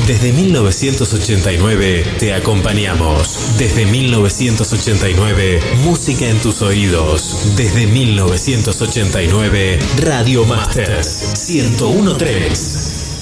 Desde 1989 te acompañamos. Desde 1989, música en tus oídos. Desde 1989, Radio Masters 1013.